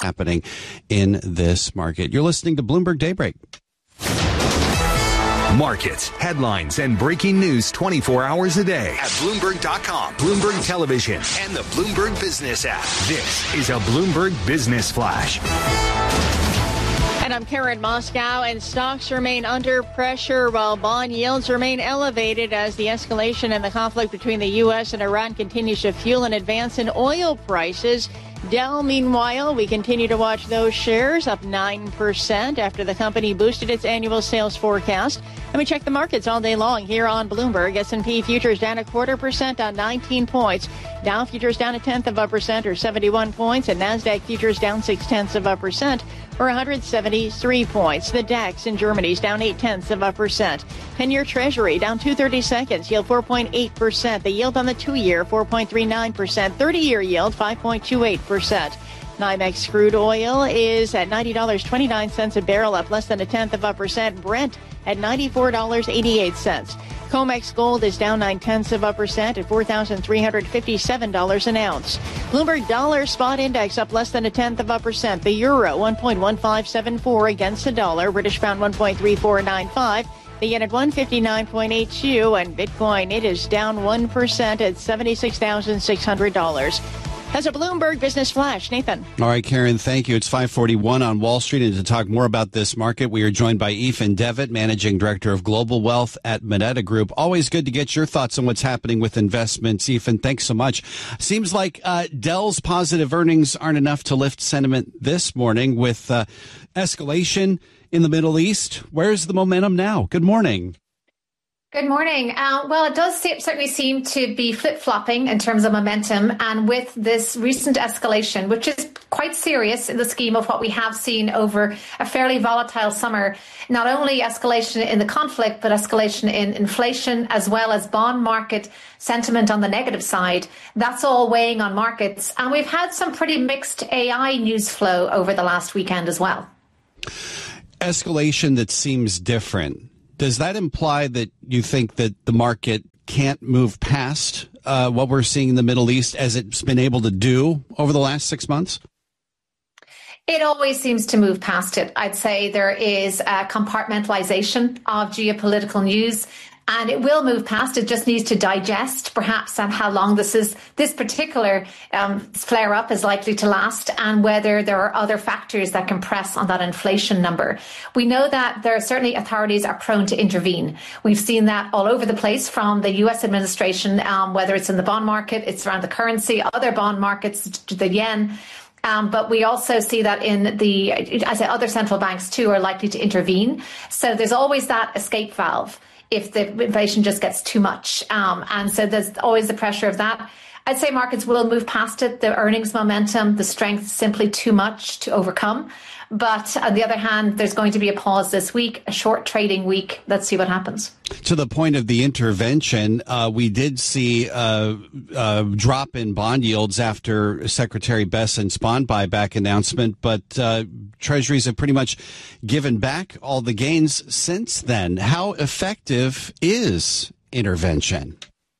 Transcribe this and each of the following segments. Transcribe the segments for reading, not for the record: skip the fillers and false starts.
happening in this market. You're listening to Bloomberg Daybreak. Markets, headlines, and breaking news 24 hours a day at Bloomberg.com, Bloomberg Television, and the Bloomberg Business app. This is a Bloomberg Business Flash. And I'm Karen Moscow, and stocks remain under pressure while bond yields remain elevated as the escalation in the conflict between the U.S. and Iran continues to fuel an advance in oil prices. Dow, meanwhile, we continue to watch those shares up 9% after the company boosted its annual sales forecast. And we check the markets all day long here on Bloomberg. S&P futures down 0.25% on 19 points. Dow futures down 0.1% or 71 points. And NASDAQ futures down 0.6% or 173 points. The DAX in Germany is down 0.8%. 10-year Treasury down 2/32, yield 4.8%. The yield on the 2-year 4.39%. 30-year yield 5.28%. NYMEX crude oil is at $90.29 a barrel, up less than 0.1%. Brent at $94.88. COMEX gold is down 0.9% at $4,357 an ounce. Bloomberg dollar spot index up less than 0.1%. The euro 1.1574 against the dollar. British pound 1.3495. The yen at 159.82, and Bitcoin, it is down 1% at $76,600. That's a Bloomberg Business Flash. Nathan. All right, Karen, thank you. It's 5:41 on Wall Street, and to talk more about this market, we are joined by Ethan Devitt, Managing Director of Global Wealth at Moneta Group. Always good to get your thoughts on what's happening with investments. Ethan, thanks so much. Seems like Dell's positive earnings aren't enough to lift sentiment this morning with escalation in the Middle East. Where's the momentum now? Good morning. Good morning. Well, it does certainly seem to be flip-flopping in terms of momentum. And with this recent escalation, which is quite serious in the scheme of what we have seen over a fairly volatile summer, not only escalation in the conflict, but escalation in inflation, as well as bond market sentiment on the negative side, that's all weighing on markets. And we've had some pretty mixed AI news flow over the last weekend as well. Escalation that seems different. Does that imply that you think that the market can't move past what we're seeing in the Middle East as it's been able to do over the last 6 months? It always seems to move past it. I'd say there is a compartmentalization of geopolitical news, and it will move past. It just needs to digest, perhaps, on how long this particular flare up is likely to last, and whether there are other factors that can press on that inflation number. We know that there are certainly authorities are prone to intervene. We've seen that all over the place from the U.S. administration, whether it's in the bond market, it's around the currency, other bond markets, the yen. But we also see that in other central banks too are likely to intervene. So there's always that escape valve if the inflation just gets too much. And so there's always the pressure of that. I'd say markets will move past it. The earnings momentum, the strength is simply too much to overcome. But on the other hand, there's going to be a pause this week, a short trading week. Let's see what happens. To the point of the intervention, we did see a drop in bond yields after Secretary Bessent's bond buyback announcement, but treasuries have pretty much given back all the gains since then. How effective is intervention?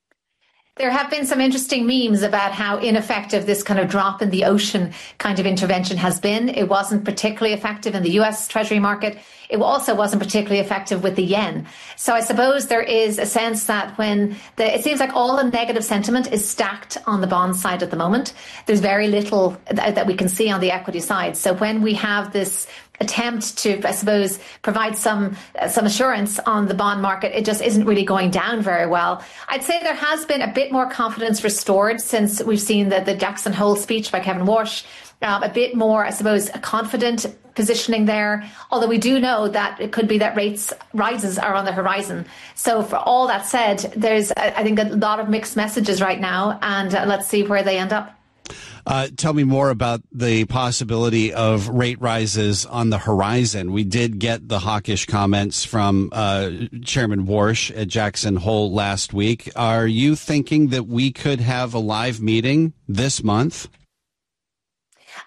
There have been some interesting memes about how ineffective this kind of drop in the ocean kind of intervention has been. It wasn't particularly effective in the U.S. Treasury market. It also wasn't particularly effective with the yen. So I suppose there is a sense that it seems like all the negative sentiment is stacked on the bond side at the moment. There's very little that we can see on the equity side. So when we have this attempt to, I suppose, provide some assurance on the bond market, it just isn't really going down very well. I'd say there has been a bit more confidence restored since we've seen the Jackson Hole speech by Kevin Walsh. A bit more, I suppose, a confident positioning there, although we do know that it could be that rates rises are on the horizon. So for all that said, there's, I think, a lot of mixed messages right now, and let's see where they end up. Tell me more about the possibility of rate rises on the horizon. We did get the hawkish comments from Chairman Warsh at Jackson Hole last week. Are you thinking that we could have a live meeting this month?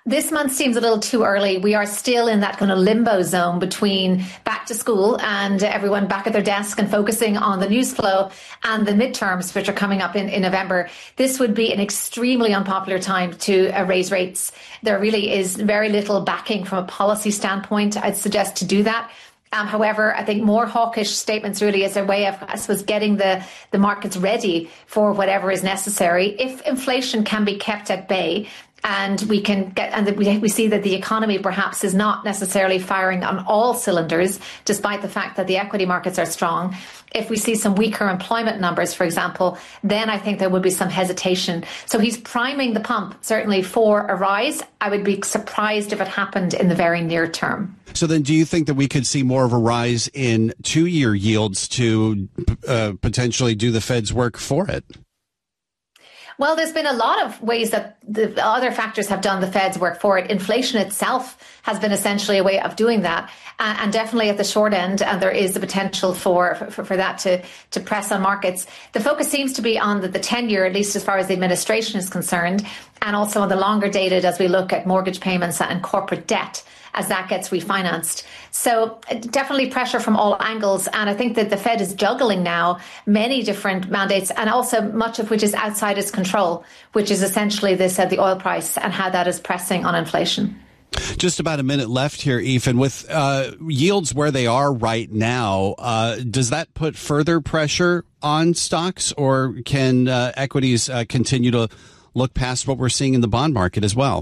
This month seems a little too early. We are still in that kind of limbo zone between back to school and everyone back at their desk and focusing on the news flow and the midterms, which are coming up in November. This would be an extremely unpopular time to raise rates. There really is very little backing from a policy standpoint, I'd suggest, to do that. However, I think more hawkish statements really is a way of, I suppose, getting the markets ready for whatever is necessary. If inflation can be kept at bay, and we see that the economy perhaps is not necessarily firing on all cylinders, despite the fact that the equity markets are strong. If we see some weaker employment numbers, for example, then I think there would be some hesitation. So he's priming the pump, certainly, for a rise. I would be surprised if it happened in the very near term. So then do you think that we could see more of a rise in 2-year yields to potentially do the Fed's work for it? Well, there's been a lot of ways that the other factors have done the Fed's work for it. Inflation itself has been essentially a way of doing that. And definitely at the short end, and there is the potential for that to press on markets. The focus seems to be on the 10-year, at least as far as the administration is concerned, and also on the longer dated as we look at mortgage payments and corporate debt as that gets refinanced. So definitely pressure from all angles. And I think that the Fed is juggling now many different mandates, and also much of which is outside its control, which is essentially the oil price and how that is pressing on inflation. Just about a minute left here, Ethan. With yields where they are right now, does that put further pressure on stocks, or can equities continue to look past what we're seeing in the bond market as well?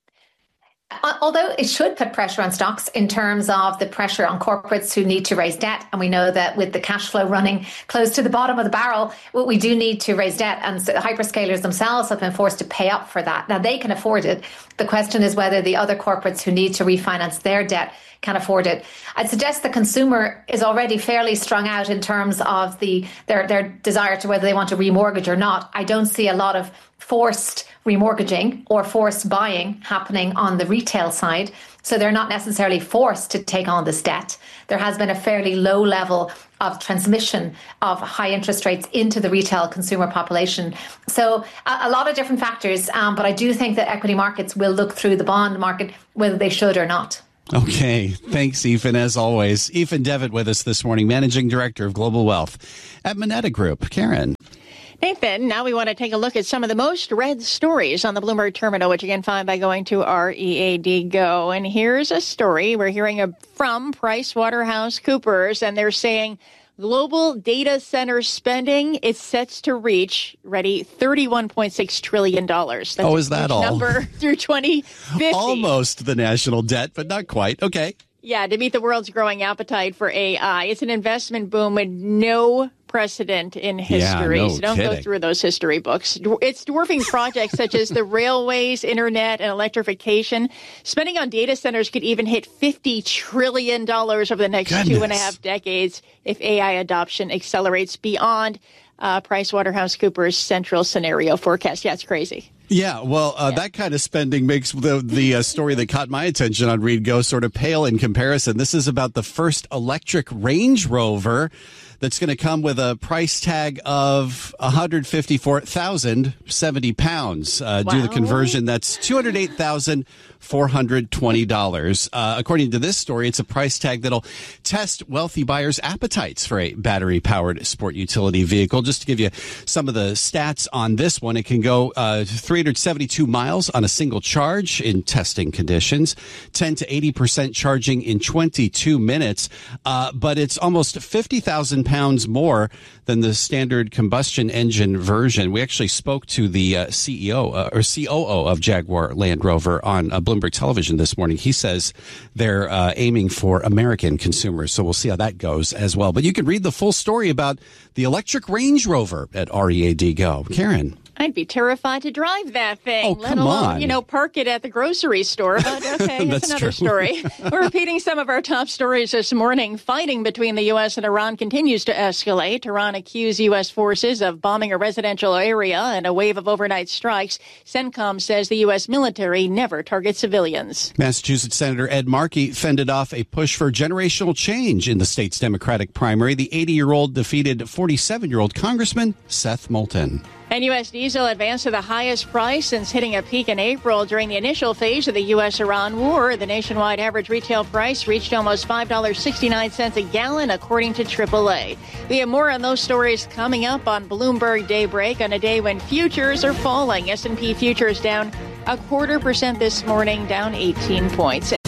Although it should put pressure on stocks in terms of the pressure on corporates who need to raise debt. And we know that with the cash flow running close to the bottom of the barrel, we do need to raise debt. And so the hyperscalers themselves have been forced to pay up for that. Now, they can afford it. The question is whether the other corporates who need to refinance their debt can afford it. I'd suggest the consumer is already fairly strung out in terms of their desire to whether they want to remortgage or not. I don't see a lot of forced remortgaging or forced buying happening on the retail side. So they're not necessarily forced to take on this debt. There has been a fairly low level of transmission of high interest rates into the retail consumer population. So a lot of different factors, but I do think that equity markets will look through the bond market, whether they should or not. Okay. Thanks, Ethan, as always. Ethan Devitt with us this morning, Managing Director of Global Wealth at Moneta Group. Karen. Nathan, now we want to take a look at some of the most read stories on the Bloomberg Terminal, which you can find by going to READ Go. And here's a story we're hearing from PricewaterhouseCoopers, and they're saying global data center spending is set to reach, ready, $31.6 trillion. That's is that all? Number through 2050. Almost the national debt, but not quite. Okay. Yeah, to meet the world's growing appetite for AI. It's an investment boom with no precedent in history. Yeah, no so don't kidding. go through those history books. It's dwarfing projects such as the railways, internet, and electrification. Spending on data centers could even hit $50 trillion over the next 2.5 decades if AI adoption accelerates beyond PricewaterhouseCoopers' central scenario forecast. Yeah, it's crazy. Yeah, well, that kind of spending makes the story that caught my attention on Read Go sort of pale in comparison. This is about the first electric Range Rover that's going to come with a price tag of £154,070. Do the conversion, that's $208,420. According to this story, it's a price tag that'll test wealthy buyers' appetites for a battery-powered sport utility vehicle. Just to give you some of the stats on this one, it can go 372 miles on a single charge in testing conditions, 10 to 80% charging in 22 minutes, but it's almost 50,000 pounds more than the standard combustion engine version. We actually spoke to the CEO or COO of Jaguar Land Rover on Bloomberg Television this morning. He says they're aiming for American consumers, so we'll see how that goes as well. But you can read the full story about the electric Range Rover at READ Go. Karen. I'd be terrified to drive that thing, Oh, let come alone, on. Park it at the grocery store. But okay, that's another story. We're repeating some of our top stories this morning. Fighting between the U.S. and Iran continues to escalate. Iran accused U.S. forces of bombing a residential area in a wave of overnight strikes. CENTCOM says the U.S. military never targets civilians. Massachusetts Senator Ed Markey fended off a push for generational change in the state's Democratic primary. The 80-year-old defeated 47-year-old Congressman Seth Moulton. And U.S. diesel advanced to the highest price since hitting a peak in April during the initial phase of the U.S.-Iran war. The nationwide average retail price reached almost $5.69 a gallon, according to AAA. We have more on those stories coming up on Bloomberg Daybreak on a day when futures are falling. S&P futures down 0.25% this morning, down 18 points.